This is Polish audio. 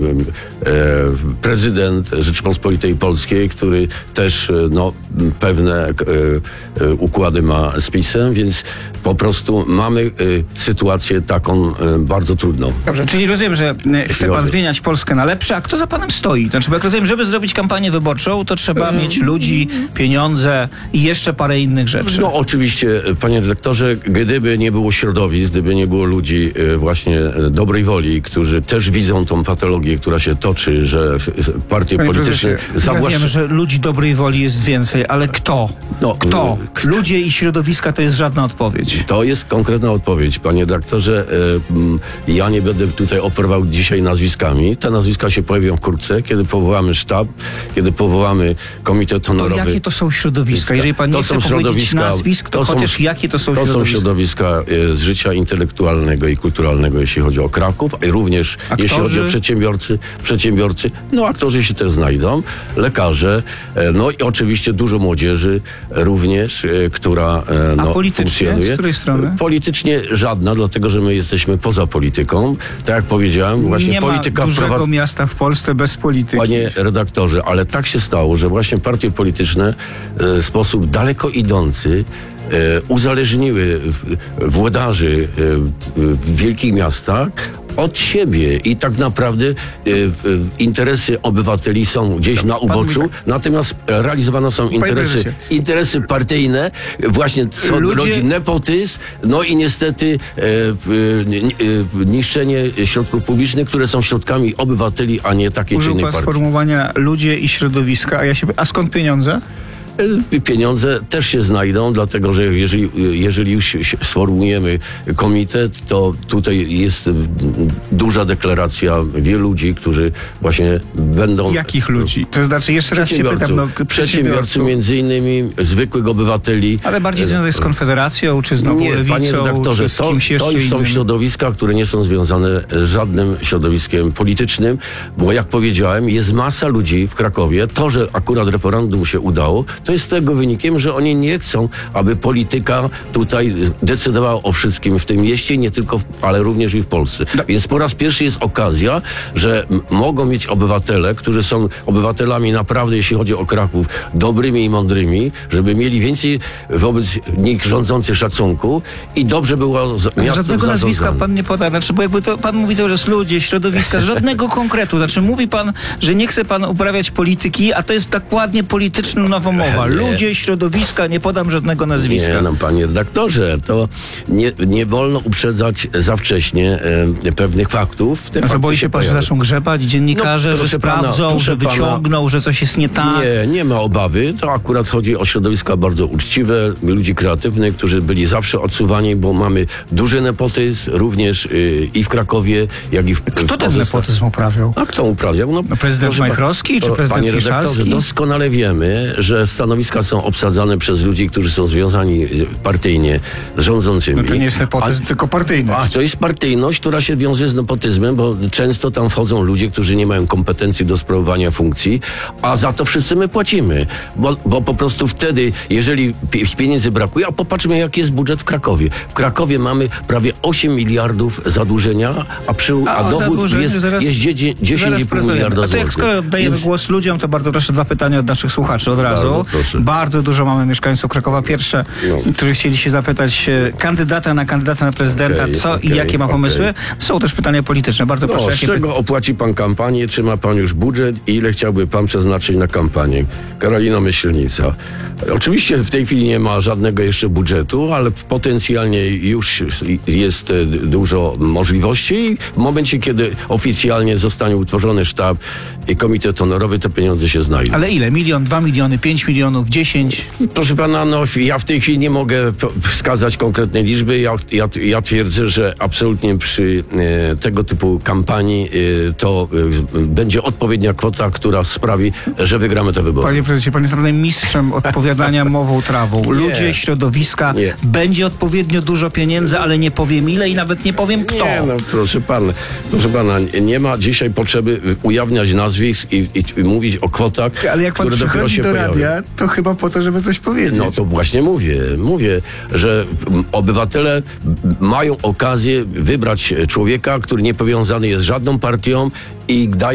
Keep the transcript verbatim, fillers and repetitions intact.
e, prezydent Rzeczypospolitej Polskiej, który też no, pewne e, e, układy ma z PiS-em, więc po prostu mamy e, sytuację taką e, bardzo trudną. Dobrze, czyli rozumiem, że chce pan zmieniać Polskę na lepsze, a kto za panem stoi? Znaczy, bo jak rozumiem, żeby zrobić kampanię wyborczą, to trzeba hmm. mieć ludzi, pieniądze i jeszcze parę innych rzeczy. No oczywiście, panie redaktorze, gdyby nie było środowisk, gdyby nie było ludzi e, właśnie dobrej woli, którzy też widzą tą patologię, która się toczy, że partie Panie polityczne zawłaszczają. Ja wiem, że ludzi dobrej woli jest więcej, ale kto? No, kto? Ludzie i środowiska to jest żadna odpowiedź. To jest konkretna odpowiedź, panie redaktorze. E, ja nie będę tutaj operował dzisiaj nazwiskami. Te nazwiska się pojawią wkrótce, kiedy powołamy sztab, kiedy powołamy komitet honorowy. To jakie to są środowiska? Jeżeli pan nie to chce powiedzieć nazwisk, to, to chociaż są, jakie to są to środowiska? To są środowiska z życia intelektualnego i kulturalnego, jeśli chodzi o Kraków, i również aktorzy? Jeśli chodzi o przedsiębiorcy, przedsiębiorcy, no aktorzy się też znajdą, lekarze, no i oczywiście dużo młodzieży również, która no, A politycznie? funkcjonuje. Z której strony? Politycznie żadna, dlatego że my jesteśmy poza polityką. Tak jak powiedziałem, właśnie nie polityka... Nie ma dużego prowadzi... miasta w Polsce bez polityki. Panie redaktorze, ale tak się stało, że właśnie partie polityczne w sposób daleko idący e, uzależniły włodarzy e, w wielkich miastach od siebie i tak naprawdę e, interesy obywateli są gdzieś na uboczu, tak... natomiast realizowane są interesy, interesy partyjne, właśnie co Ludzie... rodzi nepotyzm, no i niestety e, e, niszczenie środków publicznych, które są środkami obywateli, a nie takiej czy innej partii. Użył pan sformułowania ludzie i środowiska, a ja się... A skąd pieniądze? Pieniądze też się znajdą, dlatego że jeżeli, jeżeli już sformułujemy komitet, to tutaj jest duża deklaracja wielu ludzi, którzy właśnie będą... Jakich ludzi? To znaczy, jeszcze raz się pytam, no, przedsiębiorców, między innymi zwykłych obywateli. Ale bardziej związane z Konfederacją, czy znowu nie, Lewicą, panie redaktorze, czy z kimś jeszcze to, to są innym? środowiska, które nie są związane z żadnym środowiskiem politycznym, bo jak powiedziałem, jest masa ludzi w Krakowie. To, że akurat referendum się udało, to jest tego wynikiem, że oni nie chcą, aby polityka tutaj decydowała o wszystkim w tym mieście, nie tylko, w, ale również i w Polsce. No. Więc po raz pierwszy jest okazja, że m- mogą mieć obywatele, którzy są obywatelami naprawdę, jeśli chodzi o Kraków, dobrymi i mądrymi, żeby mieli więcej wobec nich rządzących szacunku i dobrze było z, miastem żadnego nazwiska zarządzane. pan nie poda, znaczy, bo jakby to pan mówi cały czas ludzie, środowiska, żadnego konkretu. Znaczy mówi pan, że nie chce pan uprawiać polityki, a to jest dokładnie polityczna nowomowa. Ludzie, środowiska, nie podam żadnego nazwiska. Nie, no panie redaktorze, to nie, nie wolno uprzedzać za wcześnie e, pewnych faktów. A co, boi się pan, że zaczną grzebać dziennikarze, no, że sprawdzą, pana, że wyciągną, pana, że coś jest nie tak? Nie, nie ma obawy. To akurat chodzi o środowiska bardzo uczciwe, ludzi kreatywnych, którzy byli zawsze odsuwani, bo mamy duży nepotyzm, również y, i w Krakowie, jak i w... Kto ten nepotyzm uprawiał? A kto uprawiał? No, no prezydent Majchrowski, czy prezydent Panie redaktorze, doskonale wiemy, że stanowiska są obsadzane przez ludzi, którzy są związani partyjnie z rządzącymi. No to nie jest nepotyzm, a, tylko partyjność. A to jest partyjność, która się wiąże z nepotyzmem, bo często tam wchodzą ludzie, którzy nie mają kompetencji do sprawowania funkcji, a za to wszyscy my płacimy. Bo, bo po prostu wtedy, jeżeli pieniędzy brakuje, a popatrzmy, jaki jest budżet w Krakowie. W Krakowie mamy prawie osiem miliardów zadłużenia, a, przy, a, a dochód jest, zaraz, jest dziesięć i pół miliarda złotych. A to jak skoro oddajemy Więc... głos ludziom, to bardzo proszę dwa pytania od naszych słuchaczy od razu. Bardzo proszę. Bardzo dużo mamy mieszkańców Krakowa. Pierwsze, no. którzy chcieli się zapytać kandydata na kandydata na prezydenta, okay, co okay, i jakie ma pomysły. Okay. Są też pytania polityczne. Bardzo no, proszę. Z czego py... opłaci pan kampanię? Czy ma pan już budżet? I ile chciałby pan przeznaczyć na kampanię? Karolina Myślnica. Oczywiście w tej chwili nie ma żadnego jeszcze budżetu, ale potencjalnie już jest dużo możliwości. W momencie, kiedy oficjalnie zostanie utworzony sztab i komitet honorowy, te pieniądze się znajdą. Ale ile? Milion, dwa miliony, pięć milionów, dziesięć? Proszę pana, no ja w tej chwili nie mogę wskazać konkretnej liczby. Ja, ja, ja twierdzę, że absolutnie przy e, tego typu kampanii e, to e, będzie odpowiednia kwota, która sprawi, że wygramy te wybory. Panie prezydencie, pan jest naprawdę mistrzem odpowiadania mową trawą. Ludzie, nie, środowiska, nie. Będzie odpowiednio dużo pieniędzy, ale nie powiem ile i nawet nie powiem kto. Nie, no proszę pana, proszę pana, nie ma dzisiaj potrzeby ujawniać nazwisk i, i, i mówić o kwotach, ale jak pan które dopiero się do pojawią. radia, to chyba po to, żeby coś powiedzieć. No to właśnie mówię, mówię, że obywatele mają okazję wybrać człowieka, który nie powiązany jest z żadną partią i daje